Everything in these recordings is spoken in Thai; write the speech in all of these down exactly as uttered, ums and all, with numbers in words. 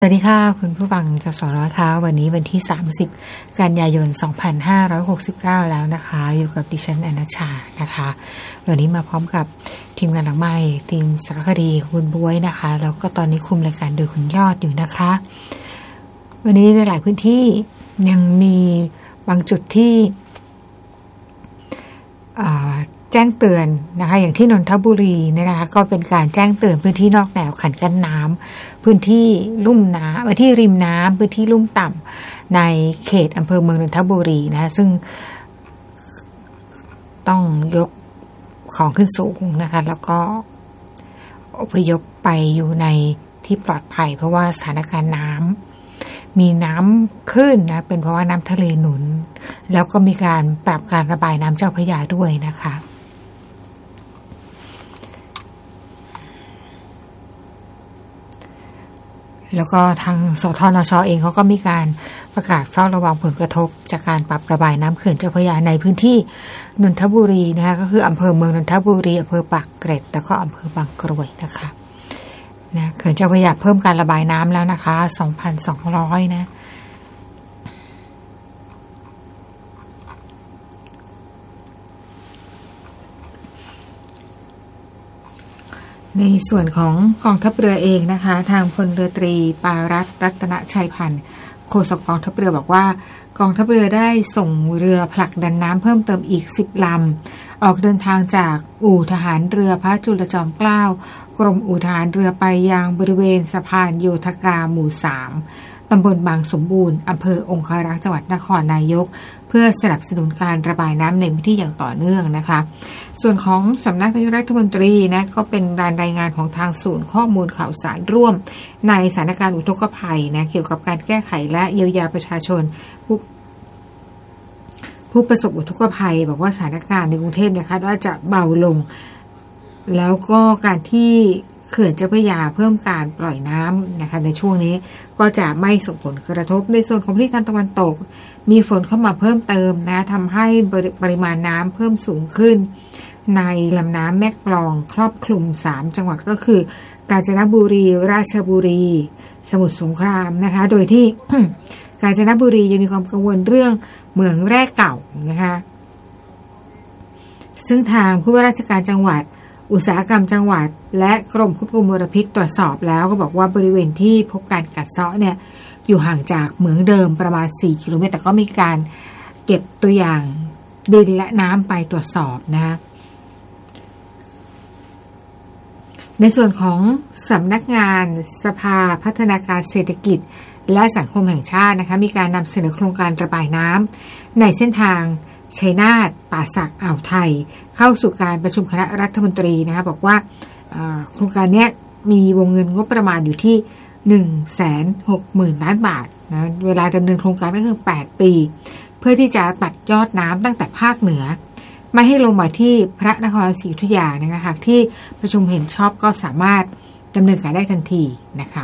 สวัสดีค่ะคุณผู้ฟังจากสรทวันนี้วันที่สามสิบกันยายนสองพันห้าร้อยหกสิบเก้าแล้วนะคะอยู่กับดิฉันอนัชชานะคะวันนี้มาพร้อมกับทีมงานหลังไมค์ทีมสารคดีคุณบ๊วยนะคะแล้วก็ตอนนี้คุมรายการโดยคุณยอดอยู่นะคะวันนี้ในหลายพื้นที่ยังมีบางจุดที่แจ้งเตือนนะคะอย่างที่นนทบุรีเนี่ยนะคะก็เป็นการแจ้งเตือนพื้นที่นอกแนวคันกั้นน้ำพื้นที่ลุ่มน้ำพื้นที่ริมน้ำพื้นที่ลุ่มต่ำในเขตอำเภอเมืองนนทบุรีนะซึ่งต้องยกของขึ้นสูงนะคะแล้วก็อพยพไปอยู่ในที่ปลอดภัยเพราะว่าสถานการณ์น้ำมีน้ำขึ้นนะเป็นเพราะว่าน้ำทะเลหนุนแล้วก็มีการปรับการระบายน้ำเจ้าพระยาด้วยนะคะแล้วก็ทางสทนช.เองเขาก็มีการประกาศเฝ้าระวังผลกระทบจากการปรับระบายน้ำเขื่อนเจ้าพระยาในพื้นที่นนทบุรีนะคะก็คืออำเภอเมืองนนทบุรีอำเภอปากเกร็ดแล้วก็อำเภอบางกรวยนะคะนะเขื่อนเจ้าพระยาเพิ่มการระบายน้ำแล้วนะคะ สองพันสองร้อย นะในส่วนของกองทัพเรือเองนะคะทางพลเรือตรีปารัตน์รัตนชัยพันธ์โฆษกกองทัพเรือบอกว่ากองทัพเรือได้ส่งเรือผลักดันน้ำเพิ่มเติมอีกสิบลำออกเดินทางจากอู่ทหารเรือพระจุลจอมเกล้ากรมอู่ทหารเรือไปยังบริเวณสะพานโยธกาหมู่สามตำบลบางสมบูรณ์อำเภอองคารักษ์จังหวัดนครนายกเพื่อสนับสนุนการระบายน้ำในพื้นที่อย่างต่อเนื่องนะคะส่วนของสำนักนายกรัฐมนตรีนะก็เป็นการรายงานของทางศูนย์ข้อมูลข่าวสารร่วมในสถานการณ์อุทกภัยนะเกี่ยวกับการแก้ไขและเยียวยาประชาชนผู้ผู้ประสบอุทกภัยบอกว่าสถานการณ์ในกรุงเทพนะคะว่าจะเบาลงแล้วก็การที่เขื่อนเจ้าพระยาเพิ่มการปล่อยน้ำนะคะในช่วงนี้ก็จะไม่ส่งผลกระทบในส่วนของที่ทางตะวันตกมีฝนเข้ามาเพิ่มเติมนะทำให้ปริมาณน้ำเพิ่มสูงขึ้นในลำน้ำแม่กลองครอบคลุมสามจังหวัดก็คือกาญจนบุรีราชบุรีสมุทรสงครามนะคะโดยที่ กาญจนบุรียังมีความกังวลเรื่องเหมืองแร่เก่านะคะซึ่งทางผู้ว่าราชการจังหวัดอุตสาหกรรมจังหวัดและกรมควบคุมมลพิษตรวจสอบแล้วก็บอกว่าบริเวณที่พบการกัดเซาะเนี่ยอยู่ห่างจากเหมืองเดิมประมาณสี่กิโลเมตรแต่ก็มีการเก็บตัวอย่างดินและน้ำไปตรวจสอบนะคะในส่วนของสำนักงานสภาพัฒนาการเศรษฐกิจและสังคมแห่งชาตินะคะมีการนำเสนอโครงการระบายน้ำในเส้นทางชัยนาทป่าสักอ่าวไทยเข้าสู่การประชุมคณะรัฐมนตรีนะคะบอกว่าโครงการนี้มีวงเงินงบประมาณอยู่ที่ หนึ่งแสนหกหมื่น ล้านบาทนะเวลาดำเนินโครงการก็คือแปดปีเพื่อที่จะตัดยอดน้ำตั้งแต่ภาคเหนือไม่ให้ลงมาที่พระนครศรีอยุธยานะคะหากที่ประชุมเห็นชอบก็สามารถดำเนินการได้ทันทีนะคะ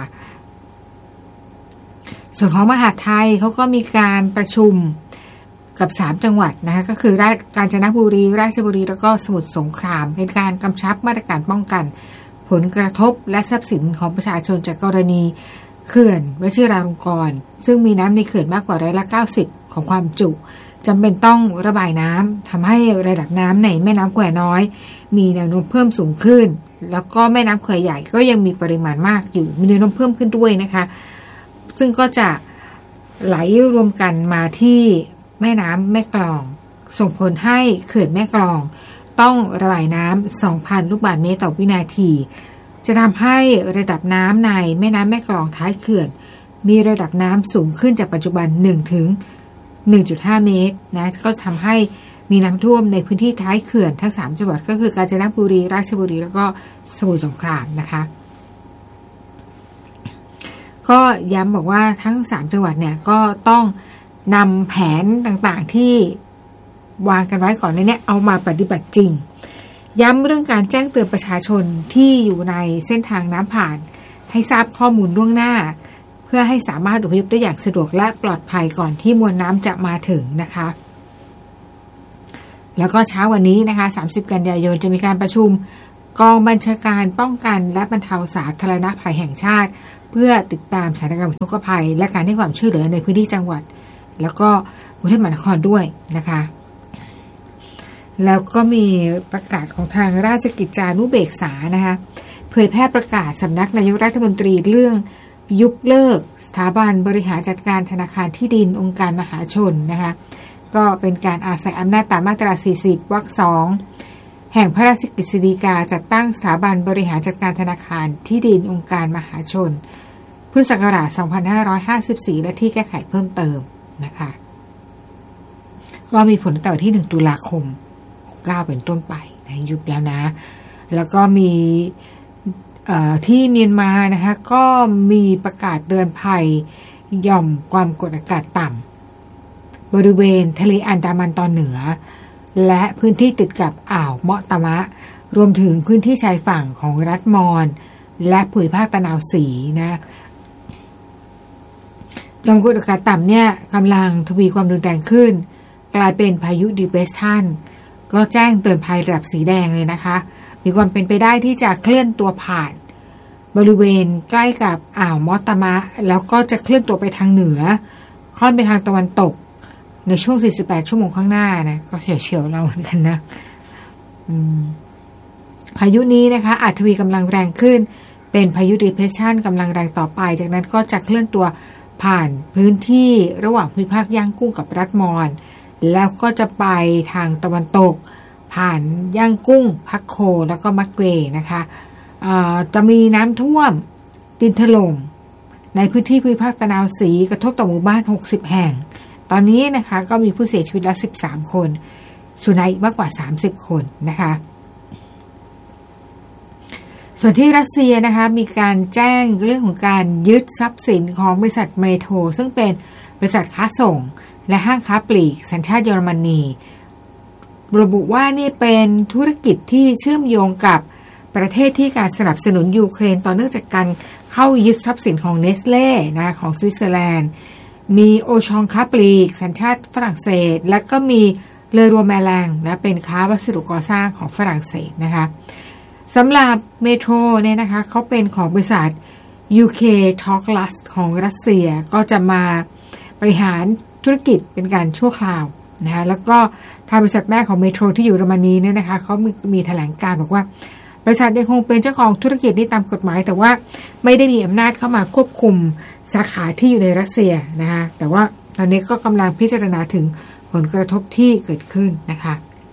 ส่วนของมหาดไทยเขาก็มีการประชุมกับสามจังหวัดนะคะก็คือกาญจนบุรีราชบุรีแล้วก็สมุทรสงครามเป็นการกำชับมาตรการป้องกันผลกระทบและทรัพย์สินของประชาชนจากกรณีเขื่อนวชิราลงกรณ์ซึ่งมีน้ำในเขื่อนมากกว่าร้อยละเก้าสิบของความจุจำเป็นต้องระบายน้ำทำให้ระดับน้ำในแม่น้ำแควน้อยมีแนวโน้มเพิ่มสูงขึ้นแล้วก็แม่น้ำแควใหญ่ก็ยังมีปริมาณมากอยู่มีแนวโน้มเพิ่มขึ้นด้วยนะคะซึ่งก็จะไหลรวมกันมาที่แม่น้ำแม่กลองส่งผลให้เขื่อนแม่กลองต้องระบายน้ำ สองพัน ลูกบาศก์เมตรต่อวินาทีจะทำให้ระดับน้ำในแม่น้ำแม่กลองท้ายเขื่อนมีระดับน้ำสูงขึ้นจากปัจจุบัน หนึ่งถึงหนึ่งจุดห้า เมตรนะก็ทำให้มีน้ำท่วมในพื้นที่ท้ายเขื่อนทั้งสามจังหวัดก็คือกาญจนบุรีราชบุรีแล้วก็สมุทรสงครามนะคะก็ย้ำบอกว่าทั้งสามจังหวัดเนี่ยก็ต้องนำแผนต่างๆที่วางกันไว้ก่อนในนี้เอามาปฏิบัติจริงย้ำเรื่องการแจ้งเตือนประชาชนที่อยู่ในเส้นทางน้ำผ่านให้ทราบข้อมูลล่วงหน้าเพื่อให้สามารถอพยพได้อย่างสะดวกและปลอดภัยก่อนที่มวลน้ำจะมาถึงนะคะแล้วก็เช้าวันนี้นะคะสามสิบกันยายนจะมีการประชุมกองบัญชาการป้องกันและบรรเทาสาธารณภัยแห่งชาติเพื่อพื่อติดตามสถานการณ์อุทกภัยและการให้ความช่วยเหลือในพื้นที่จังหวัดแล้วก็กรุงเทพมหานครด้วยนะคะแล้วก็มีประกาศของทางราชกิจจานุเบกษานะคะเผยแพร่ประกาศสำนักนายกรัฐมนตรีเรื่องยุบเลิกสถาบันบริหารจัดการธนาคารที่ดินองค์การมหาชนนะคะก็เป็นการอาศัยอำนาจตามมาตราสี่สิบวรรคสองแห่งพระราชกฤษฎีกาจัดตั้งสถาบันบริหารจัดการธนาคารที่ดินองค์การมหาชนพุทธศักราชสองพันห้าร้อยห้าสิบสี่และที่แก้ไขเพิ่มเติมนะคะก็มีผลตั้งแต่วันที่หนึ่งตุลาคมหกสิบเก้าเป็นต้นไปนะยุบแล้วนะแล้วก็มีที่เมียนมานะคะก็มีประกาศเตือนภัยหย่อมความกดอากาศต่ำบริเวณทะเลอันดามันตอนเหนือและพื้นที่ติดกับอ่าวเมาะตามะรวมถึงพื้นที่ชายฝั่งของรัฐมอญและภูมิภาคตะนาวศรีนะหย่อมกดอากาศต่ำเนี่ยกำลังทวีความรุนแรงขึ้นกลายเป็นพายุดิเพรสชันก็แจ้งเตือนภัยระดับสีแดงเลยนะคะมีความเป็นไปได้ที่จะเคลื่อนตัวผ่านบริเวณใกล้กับอ่าวมอตามะแล้วก็จะเคลื่อนตัวไปทางเหนือค่อนไปทางตะวันตกในช่วงสี่สิบแปดชั่วโมงข้างหน้านะก็เฉียวๆเราเหมือนกันนะพายุนี้นะคะอาจทวีกำลังแรงขึ้นเป็นพายุดิเพรสชันกำลังแรงต่อไปจากนั้นก็จะเคลื่อนตัวผ่านพื้นที่ระหว่างภูมิภาคย่างกุ้งกับรัฐมอญแล้วก็จะไปทางตะวันตกผ่านย่างกุ้งพักโคแล้วก็มักเวนะคะจะมีน้ำท่วมดินถล่มในพื้นที่ภูมิภาคตะนาวศรีกระทบต่อหมู่บ้านหกสิบแห่งตอนนี้นะคะก็มีผู้เสียชีวิตแล้วสิบสามคนสูญหายมากกว่าสามสิบคนนะคะส่วนที่รัสเซียนะคะมีการแจ้งเรื่องของการยึดทรัพย์สินของบริษัทเมโทรซึ่งเป็นบริษัทค้าส่งและห้างค้าปลีกสัญชาติเยอรมนีระบุว่านี่เป็นธุรกิจที่เชื่อมโยงกับประเทศที่การสนับสนุนยูเครนต่อเนื่องจากการเข้ายึดทรัพย์สินของเนสเล่นะของสวิตเซอร์แลนด์มีโอชองค้าปลีกสัญชาติฝรั่งเศสและก็มีเลอรัวแมลงนะเป็นค้าวัสดุก่อสร้างของฝรั่งเศสนะคะสำหรับเมโทรเนี่ยนะคะเขาเป็นของบริษัท ยู เค Talklus ของรัสเซียก็จะมาบริหารธุรกิจเป็นการชั่วคราวนะคะแล้วก็ทางบริษัทแม่ของเมโทรที่อยู่เยอรมนีเนี่ยนะคะเขามีมีแถลงการบอกว่าบริษัทยังคงเป็นเจ้าของธุรกิจนี้ตามกฎหมายแต่ว่าไม่ได้มีอำนาจเข้ามาควบคุมสาขาที่อยู่ในรัสเซียนะคะแต่ว่าตอนนี้ก็กำลังพิจารณาถึงผลกระทบที่เกิดขึ้นนะคะ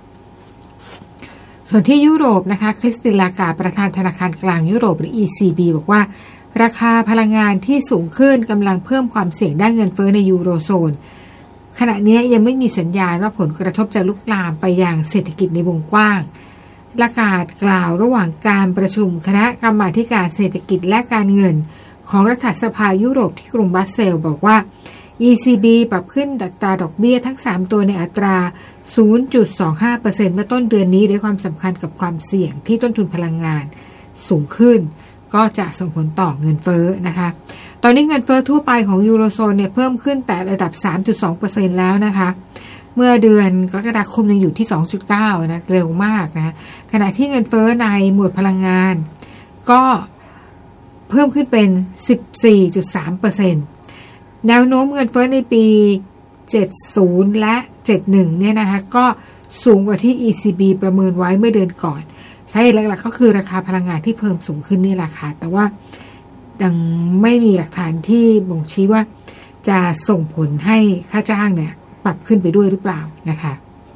ส่วนที่ยุโรปนะคะคริสตินลากาประธานธนาคารกลางยุโรปหรือ อี ซี บี บอกว่าราคาพลังงานที่สูงขึ้นกำลังเพิ่มความเสี่ยงด้านเงินเฟ้อในยูโรโซนขณะนี้ยังไม่มีสัญญาณว่าผลกระทบจะลุกลามไปยังเศรษฐกิจในวงกว้างลากาดกล่าวระหว่างการประชุมคณะกรรมาธิการเศรษฐกิจและการเงินของรัฐสภายุโรปที่กรุงบรัสเซลส์บอกว่า อี ซี บี ปรับขึ้นอัตราดอกเบี้ยทั้งสามตัวในอัตรา ศูนย์จุดสองห้าเปอร์เซ็นต์ เมื่อต้นเดือนนี้ด้วยความสำคัญกับความเสี่ยงที่ต้นทุนพลังงานสูงขึ้นก็จะส่งผลต่อเงินเฟ้อนะคะตอนนี้เงินเฟ้อทั่วไปของยูโรโซนเนี่ยเพิ่มขึ้นแต่ระดับ สามจุดสองเปอร์เซ็นต์ แล้วนะคะเมื่อเดือนกรกฎาคมยังอยู่ที่ สองจุดเก้า นะเร็วมากนะขณะที่เงินเฟ้อในหมวดพลังงานก็เพิ่มขึ้นเป็น สิบสี่จุดสามเปอร์เซ็นต์ แนวโน้มเงินเฟ้อในปีเจ็ดสิบและเจ็ดสิบเอ็ดเนี่ยนะคะก็สูงกว่าที่ อี ซี บี ประเมินไว้เมื่อเดือนก่อนสาเหตุหลักๆก็คือราคาพลังงานที่เพิ่มสูงขึ้นนี่แหละค่ะแต่ว่ายังไม่มีหลักฐานที่บ่งชี้ว่าจะส่งผลให้ค่าจ้างเนี่ยปรับขึ้นไปด้วยหรือเปล่านะคะ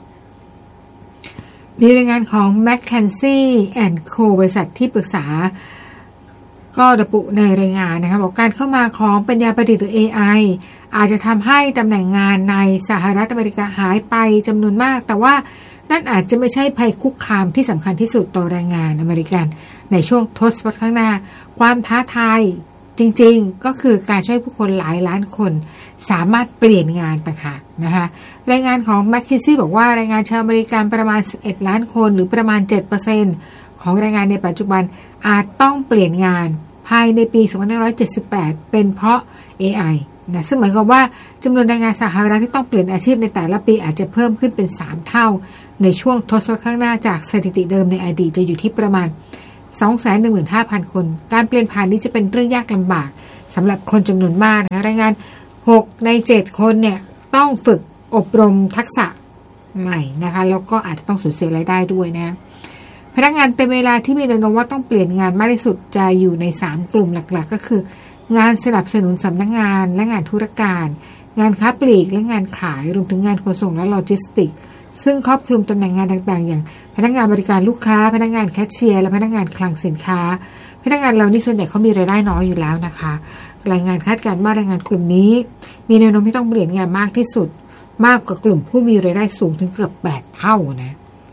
มีรายงานของ แมคเคนซี่ แอนด์ โค บริษัทที่ปรึกษาก็ระบุในรายงานนะคะบอกการเข้ามาของปัญญาประดิษฐ์หรือ เอ ไอ อาจจะทำให้ตำแหน่งงานในสหรัฐอเมริกาหายไปจำนวนมากแต่ว่านั่นอาจจะไม่ใช่ภัยคุกคามที่สำคัญที่สุดต่อแรงงานอเมริกันในช่วงทศวรรษข้างหน้าความท้าทายจริงๆก็คือการช่วยผู้คนหลายล้านคนสามารถเปลี่ยนงานต่างหากนะคะรายงานของ แมค คินซี่ บอกว่าแรงงานชาวอเมริกันประมาณสิบเอ็ดล้านคนหรือประมาณ เจ็ดเปอร์เซ็นต์ ของแรงงานในปัจจุบันอาจต้องเปลี่ยนงานภายในปีสองพันห้าร้อยเจ็ดสิบแปดเป็นเพราะ เอ ไอ นะซึ่งหมายความว่าจำนวนแรงงานสหรัฐที่ต้องเปลี่ยนอาชีพในแต่ละปีอาจจะเพิ่มขึ้นเป็นสามเท่าในช่วงทศวรรษข้างหน้าจากสถิติเดิมในอดีตจะอยู่ที่ประมาณ สองแสนหนึ่งหมื่นห้าพัน คนการเปลี่ยนผ่านนี้จะเป็นเรื่องยากลำบากสำหรับคนจำนวนมากนะแรงงานหกในเจ็ดคนเนี่ยต้องฝึกอบรมทักษะใหม่นะคะแล้วก็อาจจะต้องสูญเสียรายได้ด้วยนะพนักงานเต็มเวลาที่มีแนวโน้มว่าต้องเปลี่ยนงานมากที่สุดจะอยู่ในสามกลุ่มหลักๆก็คืองานสนับสนุนสำนักงานและงานธุรการงานค้าปลีกและงานขายรวมถึงงานขนส่งและโลจิสติกส์ซึ่งครอบคลุมตำแหน่งงานต่างๆอย่างพนักงานบริการลูกค้าพนักงานแคชเชียร์และพนักงานคลังสินค้าพนักงานเหล่านี้ส่วนใหญ่เขามีรายได้น้อยอยู่แล้วนะคะรายงานคาดการณ์ว่าแรงงานกลุ่มนี้มีแนวโน้มที่ต้องเปลี่ยนงานมากที่สุดมากกว่ากลุ่มผู้มีรายได้สูงถึงเกือบแปดเท่านะ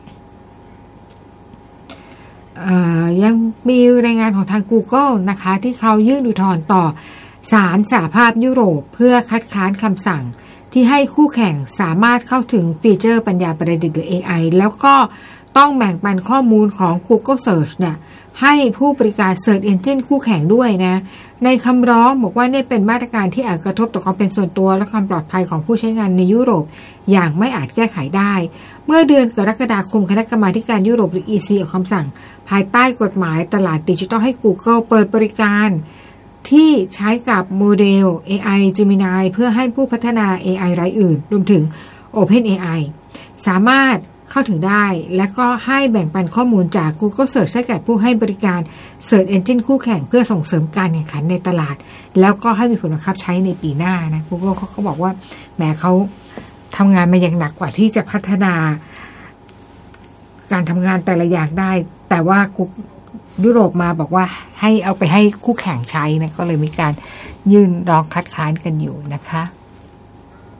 ยังมีรายงานของทาง Google นะคะที่เขายื่นอุทธรณ์ต่อศาลสหภาพยุโรปเพื่อคัดค้านคำสั่งที่ให้คู่แข่งสามารถเข้าถึงฟีเจอร์ปัญญาประดิษฐ์หรือ เอ ไอ แล้วก็ต้องแบ่งปันข้อมูลของ Google Search เนี่ยให้ผู้บริการ Search Engine คู่แข่งด้วยนะในคำร้องบอกว่านี่เป็นมาตรการที่อาจกระทบต่อความเป็นส่วนตัวและความปลอดภัยของผู้ใช้งานในยุโรปอย่างไม่อาจแก้ไขได้เมื่อเดือนกรกฎาคมคณะกรรมาการยุโรปหรือ อี ซี ออกคำสั่งภายใต้กฎหมายตลาดดิจิทัลให้ Google เปิดบริการที่ใช้กับโมเดล เอ ไอ Gemini เพื่อให้ผู้พัฒนา เอ ไอ รายอื่นรวมถึง OpenAI สามารถเข้าถึงได้และก็ให้แบ่งปันข้อมูลจาก Google Search ให้แก่ผู้ให้บริการ Search Engine คู่แข่งเพื่อส่งเสริมการแข่งขันในตลาดแล้วก็ให้มีผลบังคับใช้ในปีหน้านะ Google เขาก็บอกว่าแหมเขาทำงานมาอย่างหนักกว่าที่จะพัฒนาการทำงานแต่ละอย่างได้แต่ว่ายุโรปมาบอกว่าให้เอาไปให้คู่แข่งใช้นะก็เลยมีการยื่นร้องคัดค้านกันอยู่นะคะ